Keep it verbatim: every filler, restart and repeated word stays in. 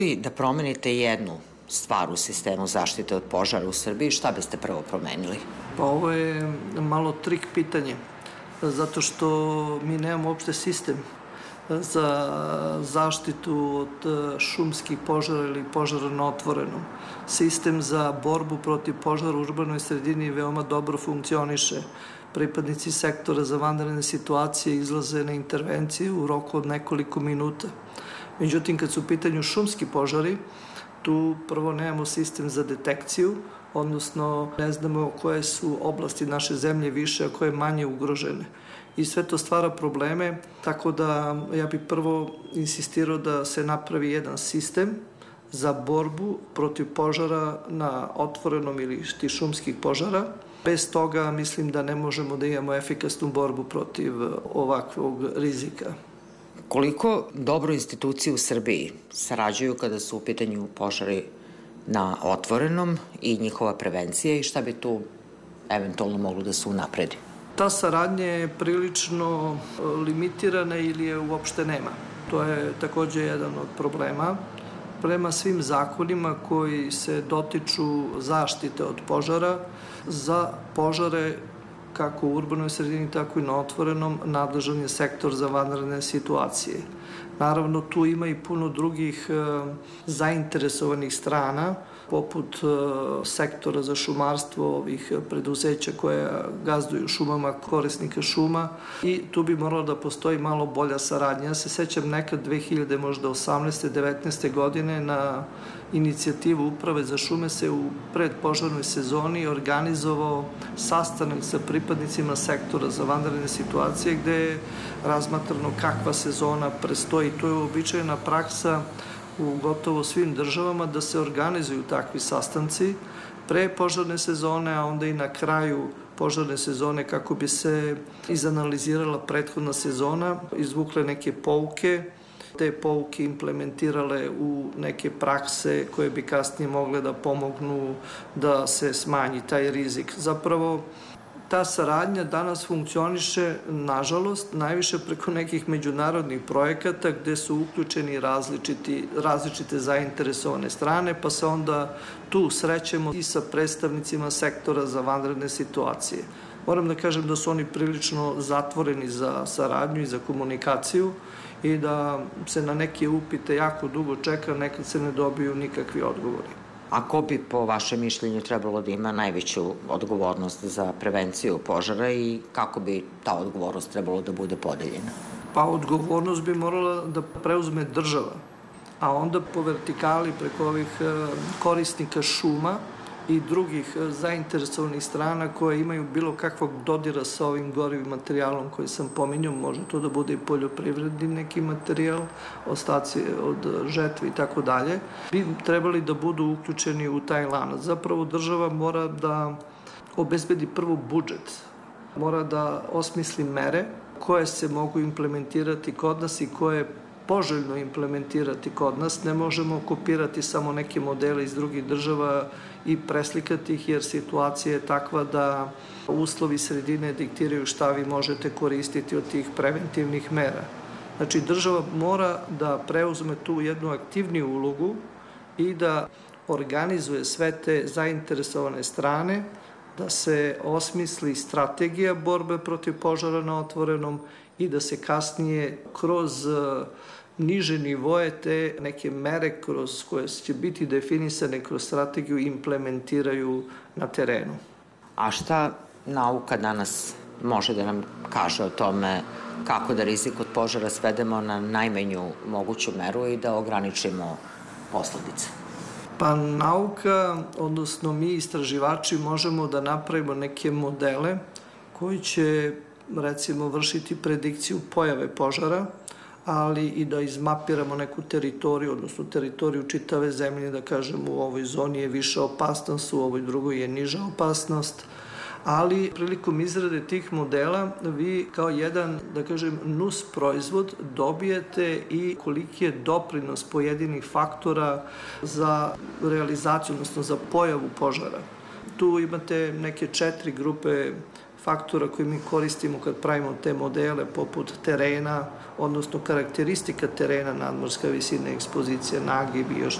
I da promenite jednu stvar u sistemu zaštite od požara u Srbiji, šta biste prvo promenili? Pa ovo je malo trik pitanje, zato što mi nemamo uopšte sistem za zaštitu od šumskih požara ili požara na otvorenom. Sistem za borbu protiv požara u urbanoj sredini veoma dobro funkcioniše. Pripadnici sektora za vanredne situacije izlaze na intervencije u roku od nekoliko minuta. Međutim, kad su u pitanju šumski požari, tu prvo nemamo sistem za detekciju, odnosno ne znamo koje su oblasti naše zemlje više, a koje manje ugrožene. I sve to stvara probleme, tako da ja bih prvo insistirao da se napravi jedan sistem za borbu protiv požara na otvorenom ili šumskih požara. Bez toga mislim da ne možemo da imamo efikasnu borbu protiv ovakvog rizika. Koliko dobro institucije u Srbiji sarađuju kada su u pitanju požari na otvorenom i njihova prevencija i šta bi tu eventualno moglo da se unapredi? Ta saradnja je prilično limitirana ili je uopšte nema. To je takođe jedan od problema. Prema svim zakonima koji se dotiču zaštite od požara, za požare kako u urbanoj sredini, tako i na otvorenom, nadležan je sektor za vanredne situacije. Naravno, tu ima i puno drugih zainteresovanih strana, poput sektora za šumarstvo, ovih preduzeća koja gazduju šumama, korisnika šuma, i tu bi moralo da postoji malo bolja saradnja. Ja se sećam nekad dve hiljade osamnaeste devetnaeste godine na inicijativu Uprave za šume se u predpožarnoj sezoni organizovao sastanak sa pripadnicima sektora za vanredne situacije gde je razmatrano kakva sezona prestoji. To je uobičajena praksa u gotovo svim državama da se organizuju takvi sastanci pre požarne sezone, a onda i na kraju požarne sezone kako bi se izanalizirala prethodna sezona, izvukle neke pouke, te pouke implementirale u neke prakse koje bi kasnije mogle da pomognu da se smanji taj rizik. Zapravo, ta saradnja danas funkcioniše, nažalost, najviše preko nekih međunarodnih projekata gde su uključeni različiti, različite zainteresovane strane, pa se onda tu srećemo i sa predstavnicima sektora za vanredne situacije. Moram da kažem da su oni prilično zatvoreni za saradnju i za komunikaciju i da se na neke upite jako dugo čeka, nekad se ne dobiju nikakvi odgovori. A ko bi po vašem mišljenju trebalo da ima najveću odgovornost za prevenciju požara i kako bi ta odgovornost trebalo da bude podeljena? Pa odgovornost bi morala da preuzme država, a onda po vertikali preko ovih korisnika šuma i drugih zainteresovanih strana koje imaju bilo kakvog dodira sa ovim gorivim materijalom koji sam pominjao, može to da bude i poljoprivredni neki materijal, ostaci od žetve i tako dalje, bi trebali da budu uključeni u taj lanac. Zapravo država mora da obezbedi prvo budžet, mora da osmisli mere koje se mogu implementirati kod nas i koje poželjno implementirati kod nas. Ne možemo kopirati samo neke modele iz drugih država i preslikati ih, jer situacija je takva da uslovi sredine diktiraju šta vi možete koristiti od tih preventivnih mera. Znači, država mora da preuzme tu jednu aktivniju ulogu i da organizuje sve te zainteresovane strane, da se osmisli strategija borbe protiv požara na otvorenom i da se kasnije kroz niže nivoje te neke mere kroz koje će biti definisane kroz strategiju implementiraju na terenu. A šta nauka danas može da nam kaže o tome kako da rizik od požara svedemo na najmanju moguću meru i da ograničimo posledice? Pa nauka, odnosno mi istraživači možemo da napravimo neke modele koji će recimo vršiti predikciju pojave požara, ali i da izmapiramo neku teritoriju, odnosno teritoriju čitave zemlje, da kažemo u ovoj zoni je viša opasnost, u ovoj drugoj je niža opasnost, ali prilikom izrade tih modela vi kao jedan, da kažem, nus proizvod dobijete i koliki je doprinos pojedinih faktora za realizaciju, odnosno za pojavu požara. Tu imate neke četiri grupe faktora koje mi koristimo kad pravimo te modele, poput terena, odnosno karakteristika terena, nadmorska visina, ekspozicija, nagib i još